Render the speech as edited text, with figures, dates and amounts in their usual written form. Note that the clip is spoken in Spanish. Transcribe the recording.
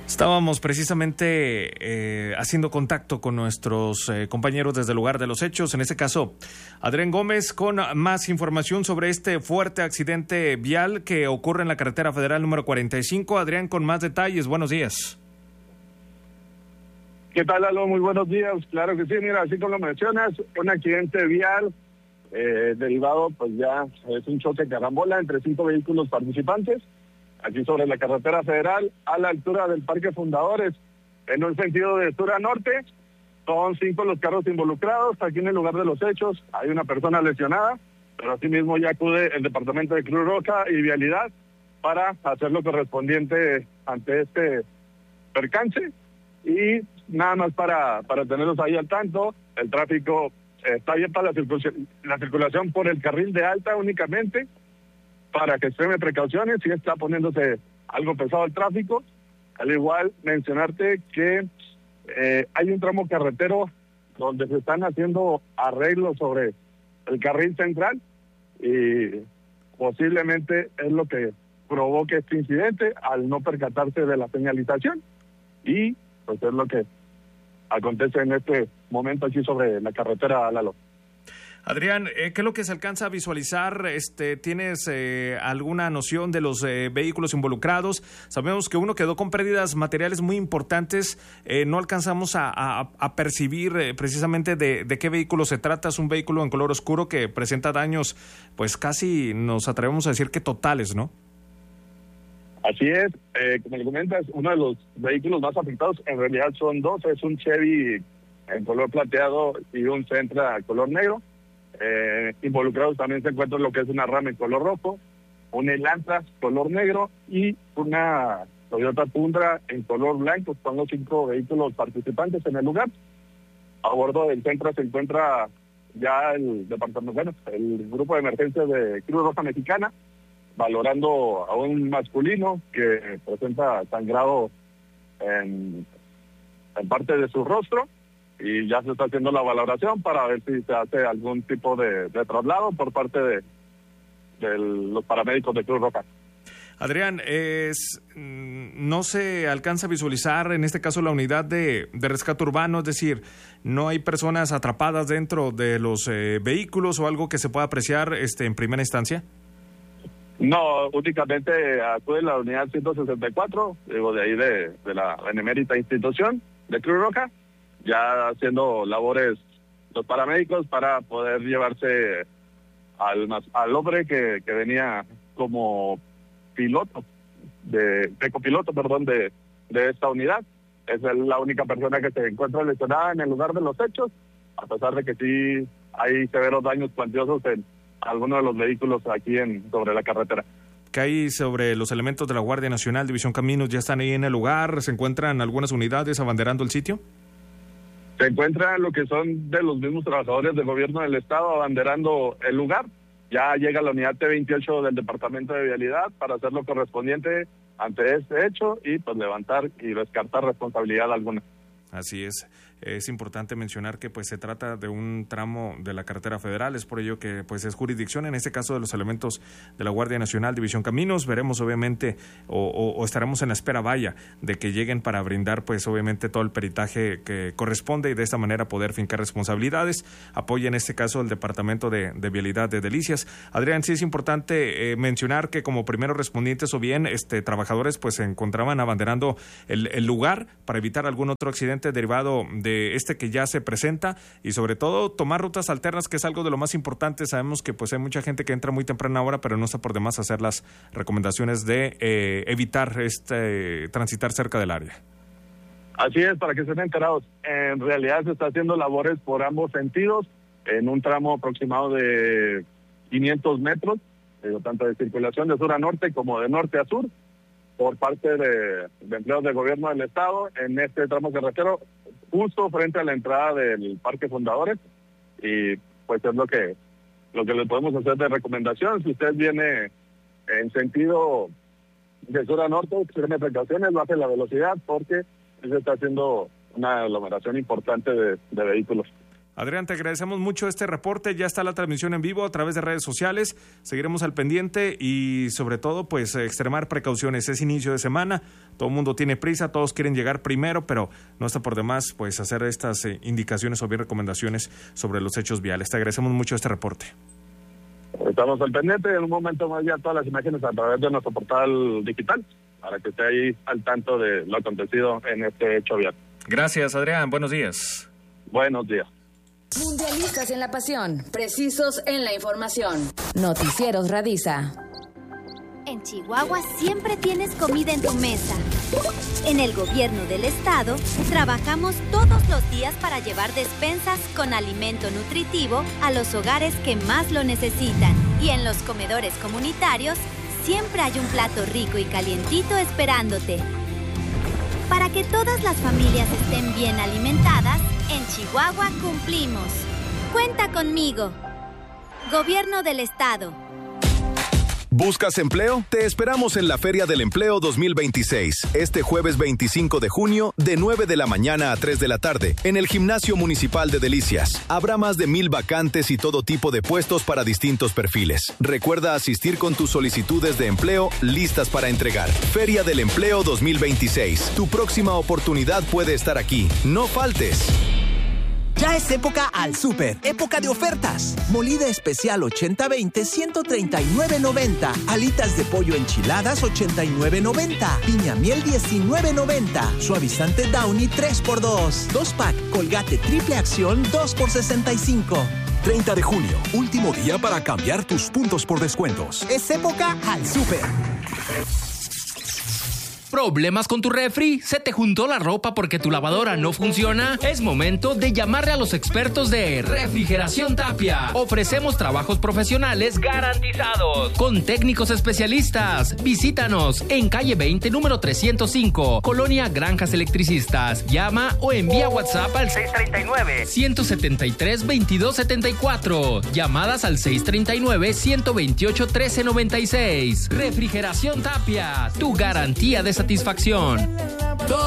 Estábamos precisamente haciendo contacto con nuestros compañeros desde el lugar de los hechos, en este caso Adrián Gómez, con más información sobre este fuerte accidente vial que ocurre en la carretera federal número 45. Adrián, con más detalles, buenos días. ¿Qué tal, Lalo? Muy buenos días. Claro que sí, mira, así como lo mencionas, un accidente vial derivado, pues ya es un choque carambola entre 5 vehículos participantes, aquí sobre la carretera federal, a la altura del Parque Fundadores, en un sentido de sur a norte. Son 5 los carros involucrados. Aquí en el lugar de los hechos hay una persona lesionada, pero asimismo ya acude el departamento de Cruz Roja y Vialidad para hacer lo correspondiente ante este percance. Y nada más para tenerlos ahí al tanto, el tráfico está abierta la circulación por el carril de alta únicamente, para que extreme precauciones si está poniéndose algo pesado el tráfico. Al igual, mencionarte que hay un tramo carretero donde se están haciendo arreglos sobre el carril central y posiblemente es lo que provoque este incidente al no percatarse de la señalización, y pues es lo que acontece en este momento aquí sobre la carretera, Lalo. Adrián, ¿qué es lo que se alcanza a visualizar? ¿Tienes alguna noción de los vehículos involucrados? Sabemos que uno quedó con pérdidas materiales muy importantes. No alcanzamos a percibir precisamente de qué vehículo se trata. Es un vehículo en color oscuro que presenta daños, pues casi nos atrevemos a decir que totales, ¿no? Así es, como le comentas, uno de los vehículos más afectados en realidad son 2, es un Chevy en color plateado y un Sentra color negro. Involucrados también se encuentra lo que es una Ram en color rojo, un Elantra color negro y una Toyota Tundra en color blanco. Son los 5 vehículos participantes en el lugar. A bordo del Sentra se encuentra ya el departamento, el grupo de emergencias de Cruz Roja Mexicana, valorando a un masculino que presenta sangrado en parte de su rostro, y ya se está haciendo la valoración para ver si se hace algún tipo de traslado por parte de los paramédicos de Cruz Roja. Adrián, no se alcanza a visualizar en este caso la unidad de rescate urbano, es decir, no hay personas atrapadas dentro de los vehículos o algo que se pueda apreciar en primera instancia. No, únicamente acude la unidad 164, digo, de ahí de la benemérita institución de Cruz Roja, ya haciendo labores los paramédicos para poder llevarse al hombre que venía como piloto, copiloto, de esta unidad. Es la única persona que se encuentra lesionada en el lugar de los hechos, a pesar de que sí hay severos daños cuantiosos en algunos de los vehículos aquí sobre la carretera. ¿Qué hay sobre los elementos de la Guardia Nacional, División Caminos? ¿Ya están ahí en el lugar? ¿Se encuentran algunas unidades abanderando el sitio? Se encuentran lo que son de los mismos trabajadores del gobierno del estado abanderando el lugar. Ya llega la unidad T28 del Departamento de Vialidad para hacer lo correspondiente ante este hecho y pues levantar y descartar responsabilidad alguna. Así es. Es importante mencionar que pues se trata de un tramo de la carretera federal, es por ello que pues es jurisdicción en este caso de los elementos de la Guardia Nacional, División Caminos. Veremos obviamente o estaremos en la espera de que lleguen para brindar pues obviamente todo el peritaje que corresponde y de esta manera poder fincar responsabilidades. Apoya en este caso el Departamento de Vialidad de Delicias. Adrián, sí es importante mencionar que como primeros respondientes o bien trabajadores pues se encontraban abanderando el lugar para evitar algún otro accidente derivado de que ya se presenta, y sobre todo tomar rutas alternas, que es algo de lo más importante. Sabemos que pues hay mucha gente que entra muy temprana hora, pero no está por demás hacer las recomendaciones de evitar transitar cerca del área. Así es, para que estén enterados. En realidad se está haciendo labores por ambos sentidos, en un tramo aproximado de 500 metros, tanto de circulación de sur a norte como de norte a sur, por parte de empleados del gobierno del estado, en este tramo carretero, justo frente a la entrada del Parque Fundadores, y pues es lo que le podemos hacer de recomendación. Si usted viene en sentido de sur a norte, tiene precauciones, baje la velocidad porque se está haciendo una aglomeración importante de vehículos. Adrián, te agradecemos mucho este reporte. Ya está la transmisión en vivo a través de redes sociales. Seguiremos al pendiente y sobre todo pues extremar precauciones. Es inicio de semana, todo el mundo tiene prisa, todos quieren llegar primero, pero no está por demás pues hacer estas indicaciones o bien recomendaciones sobre los hechos viales. Te agradecemos mucho este reporte. Estamos al pendiente y en un momento más ya todas las imágenes a través de nuestro portal digital para que esté ahí al tanto de lo acontecido en este hecho vial. Gracias, Adrián. Buenos días. Buenos días. Mundialistas en la pasión, precisos en la información. Noticieros Radisa. En Chihuahua siempre tienes comida en tu mesa. En el gobierno del estado trabajamos todos los días para llevar despensas con alimento nutritivo a los hogares que más lo necesitan. Y en los comedores comunitarios siempre hay un plato rico y calientito esperándote. Para que todas las familias estén bien alimentadas, en Chihuahua cumplimos. Cuenta conmigo. Gobierno del Estado. ¿Buscas empleo? Te esperamos en la Feria del Empleo 2026, este jueves 25 de junio, de 9 de la mañana a 3 de la tarde, en el Gimnasio Municipal de Delicias. Habrá más de 1,000 vacantes y todo tipo de puestos para distintos perfiles. Recuerda asistir con tus solicitudes de empleo listas para entregar. Feria del Empleo 2026. Tu próxima oportunidad puede estar aquí. No faltes. Ya es época al súper, época de ofertas. Molida especial 80-20, 139.90. Alitas de pollo enchiladas 89.90. Piña miel 19.90. Suavizante Downy 3x2. 2-pack Colgate triple acción 2x65. 30 de junio, último día para cambiar tus puntos por descuentos. Es época al súper. ¿Problemas con tu refri? ¿Se te juntó la ropa porque tu lavadora no funciona? Es momento de llamarle a los expertos de Refrigeración Tapia. Ofrecemos trabajos profesionales garantizados con técnicos especialistas. Visítanos en calle 20, número 305, Colonia Granjas Electricistas. Llama o envía WhatsApp al 639-173-2274. Llamadas al 639-128-1396. Refrigeración Tapia, tu garantía de satisfacción.